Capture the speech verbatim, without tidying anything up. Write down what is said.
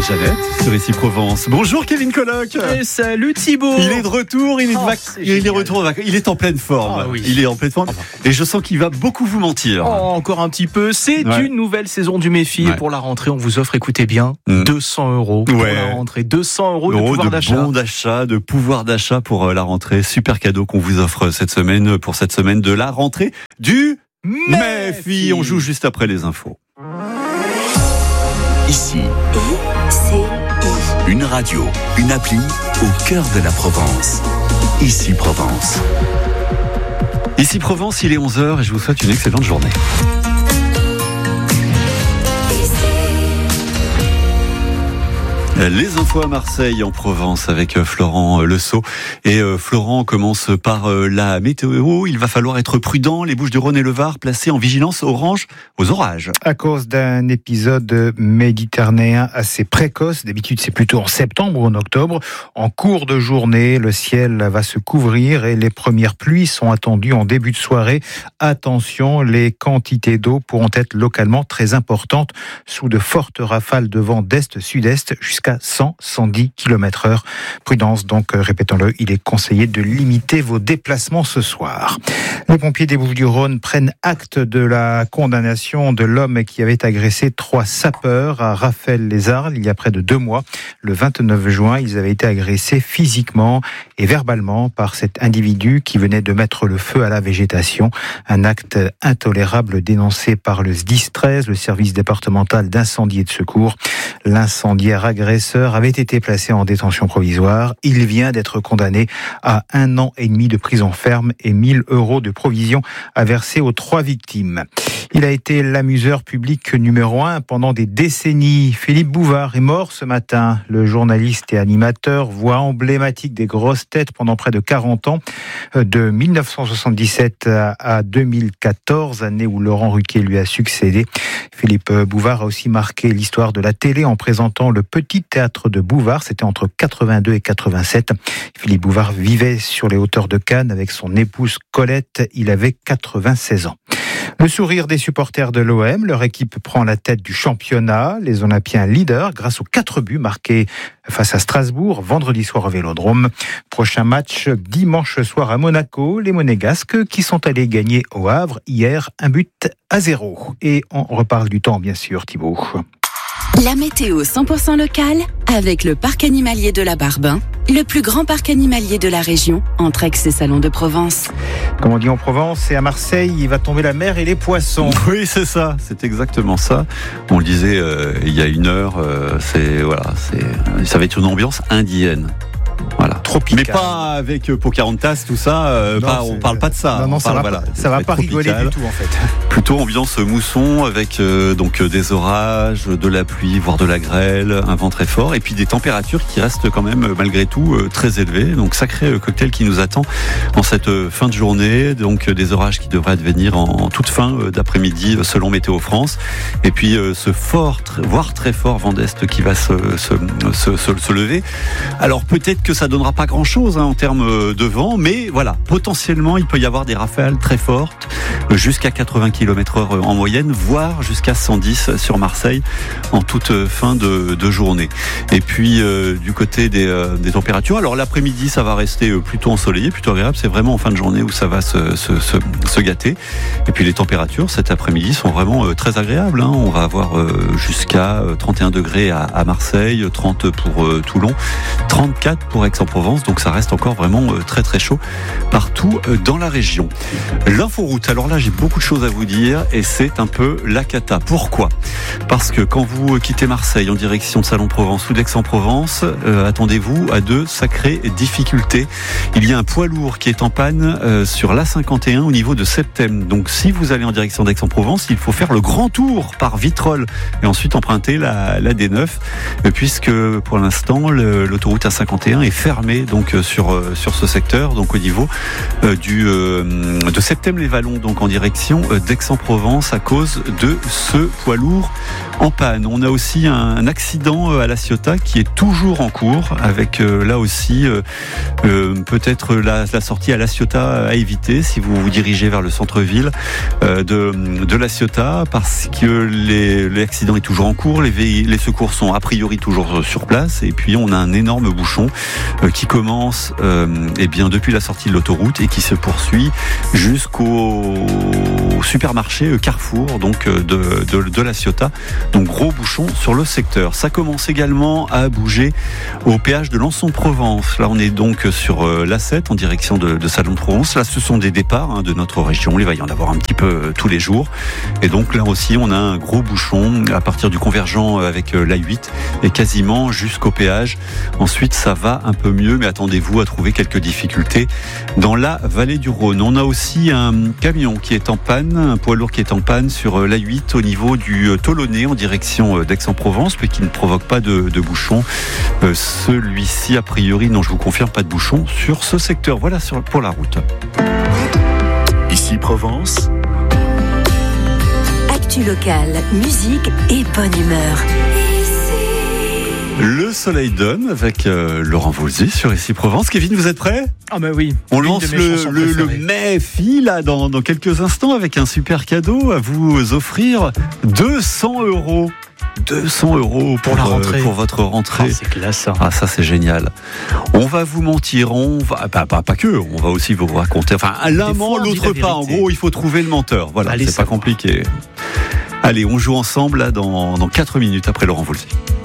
Jeannette sur Ici Provence. Bonjour Kevin Colloc. Et salut Thibaut. Il est de retour, il est, de oh, vac... il est de retour, il est en pleine forme. Oh, oui. Il est en pleine forme. Et je sens qu'il va beaucoup vous mentir. Oh, encore un petit peu. C'est ouais. une nouvelle saison du Méfi. Ouais. Et pour la rentrée, on vous offre, écoutez bien, mmh. deux cents euros pour ouais. la rentrée. deux cents euros de pouvoir de d'achat. Bon d'achat, de pouvoir d'achat pour la rentrée. Super cadeau qu'on vous offre cette semaine pour cette semaine de la rentrée du Méfi. On joue juste après les infos. Ici, I C I. Une radio, une appli au cœur de la Provence. Ici Provence. Ici Provence, il est onze heures et je vous souhaite une excellente journée. Les infos à Marseille, en Provence, avec Florent Lesault. Et euh, Florent commence par euh, la météo. Il va falloir être prudent. Les Bouches-du-Rhône et le Var placés en vigilance orange aux orages. À cause d'un épisode méditerranéen assez précoce. D'habitude, c'est plutôt en septembre ou en octobre. En cours de journée, le ciel va se couvrir et les premières pluies sont attendues en début de soirée. Attention, les quantités d'eau pourront être localement très importantes sous de fortes rafales de vent d'est-sud-est jusqu'à cent à cent dix kilomètres heure. Prudence donc, répétons-le, il est conseillé de limiter vos déplacements ce soir. Les pompiers des Bouches-du-Rhône prennent acte de la condamnation de l'homme qui avait agressé trois sapeurs à Raphaël-les-Arles il y a près de deux mois. Le vingt-neuf juin, ils avaient été agressés physiquement et verbalement par cet individu qui venait de mettre le feu à la végétation. Un acte intolérable dénoncé par le S D I S treize, le service départemental d'incendie et de secours. L'incendiaire agresseur avait été placé en détention provisoire. Il vient d'être condamné à un an et demi de prison ferme et mille euros de provision à verser aux trois victimes. Il a été l'amuseur public numéro un pendant des décennies. Philippe Bouvard est mort ce matin. Le journaliste et animateur, voix emblématique des grosses têtes pendant près de quarante ans, de mille neuf cent soixante-dix-sept à deux mille quatorze, année où Laurent Ruquier lui a succédé. Philippe Bouvard a aussi marqué l'histoire de la télé en présentant le Petit Théâtre de Bouvard. C'était entre quatre-vingt-deux et quatre-vingt-sept. Philippe Bouvard vivait sur les hauteurs de Cannes avec son épouse Colette. Il avait quatre-vingt-seize ans. Le sourire des supporters de l'O M, leur équipe prend la tête du championnat. Les Olympiens leaders grâce aux quatre buts marqués face à Strasbourg vendredi soir au Vélodrome. Prochain match dimanche soir à Monaco. Les Monégasques qui sont allés gagner au Havre hier un but à zéro. Et on reparle du temps bien sûr, Thibaut. La météo cent pour cent locale avec le parc animalier de la Barbin, le plus grand parc animalier de la région, entre Aix et Salon de Provence. Comme on dit en Provence et à Marseille, il va tomber la mer et les poissons. Oui, c'est ça, c'est exactement ça. On le disait euh, il y a une heure, euh, c'est voilà, c'est ça va être une ambiance indienne. Voilà. Tropical. Mais pas avec Pocahontas, tout ça. Euh, non, pas, on parle pas de ça. Non, non, on ça parle, va, voilà, ça va pas rigoler du tout en fait. Plutôt ambiance mousson avec euh, donc des orages, de la pluie, voire de la grêle, un vent très fort, et puis des températures qui restent quand même malgré tout euh, très élevées. Donc sacré euh, cocktail qui nous attend en cette euh, fin de journée. Donc euh, des orages qui devraient advenir en, en toute fin euh, d'après-midi euh, selon Météo France. Et puis euh, ce fort, très, voire très fort vent d'est qui va se, se, se, se, se lever. Alors peut-être que ça donnera pas grand-chose hein, en termes de vent, mais voilà, potentiellement il peut y avoir des rafales très fortes, jusqu'à quatre-vingts kilomètres heure en moyenne, voire jusqu'à cent dix sur Marseille en toute fin de, de journée. Et puis euh, du côté des, euh, des températures, alors l'après-midi ça va rester plutôt ensoleillé, plutôt agréable, c'est vraiment en fin de journée où ça va se, se, se, se gâter. Et puis les températures cet après-midi sont vraiment euh, très agréables, hein. On va avoir euh, jusqu'à trente et un degrés à, à Marseille, trente pour euh, Toulon, trente-quatre pour Aix-en-Provence, donc ça reste encore vraiment euh, très très chaud partout euh, dans la région. L'inforoute, alors là j'ai beaucoup de choses à vous dire et c'est un peu la cata. Pourquoi ? Parce que quand vous quittez Marseille en direction de Salon-Provence ou d'Aix-en-Provence, euh, attendez-vous à de sacrées difficultés. Il y a un poids lourd qui est en panne euh, sur l'A cinquante et un au niveau de Septem. Donc si vous allez en direction d'Aix-en-Provence, il faut faire le grand tour par Vitrolles et ensuite emprunter la, la D neuf, puisque pour l'instant le, l'autoroute A cinquante et un est fermée donc sur sur ce secteur, donc au niveau euh, du euh, de Septème-les-Vallons, donc en direction d'Aix-en-Provence à cause de ce poids lourd en panne. On a aussi un, un accident à La Ciotat qui est toujours en cours, avec euh, là aussi euh, euh, peut-être la, la sortie à La Ciotat à éviter si vous vous dirigez vers le centre-ville euh, de de La Ciotat, parce que les, l'accident est toujours en cours, les, les secours sont a priori toujours sur place, et puis on a un énorme bouchon euh, qui commence euh, eh bien depuis la sortie de l'autoroute et qui se poursuit jusqu'au supermarché Carrefour, donc de, de, de La Ciotat. Donc gros bouchon sur le secteur. Ça commence également à bouger au péage de Lançon-Provence. Là on est donc sur euh, l'A sept en direction de, de Salon de Provence. Là ce sont des départs hein, de notre région. Il va y en avoir un petit peu euh, tous les jours. Et donc là aussi on a un gros bouchon à partir du convergent avec euh, l'A huit et quasiment jusqu'au péage. Ensuite ça va un peu mieux, mais attendez-vous à trouver quelques difficultés dans la vallée du Rhône. On a aussi un camion qui est en panne, un poids lourd qui est en panne sur l'A huit au niveau du Tolonnais en direction d'Aix-en-Provence, mais qui ne provoque pas de, de bouchon. Euh, celui-ci, a priori, non, je vous confirme, pas de bouchon sur ce secteur. Voilà sur, pour la route. Ici Provence. Actu locale, musique et bonne humeur. Le soleil donne avec euh, Laurent Voulzy sur Ici Provence. Kevin, vous êtes prêt ? Ah bah oui. On lance le, le, le Mai-Fi là dans, dans quelques instants avec un super cadeau à vous offrir. deux cents euros. deux cents euros pour, pour, la rentrée. Euh, pour votre rentrée. Ah, c'est classe ça. Ah, ça c'est génial. On va vous mentir, on va pas, pas, pas que, on va aussi vous raconter. Enfin, l'un ment, l'autre pas. En gros, il faut trouver le menteur. Voilà, allez, c'est pas compliqué. Allez, on joue ensemble là dans, dans quatre minutes après Laurent Voulzy.